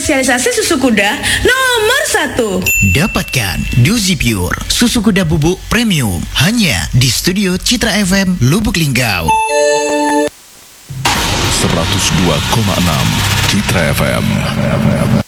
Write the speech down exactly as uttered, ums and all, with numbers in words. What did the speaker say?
spesialisasi susu kuda nomor satu. Dapatkan Dozi Pure, susu kuda bubuk premium, hanya di Studio Citra F M Lubuk Linggau. seratus dua koma enam Citra F M.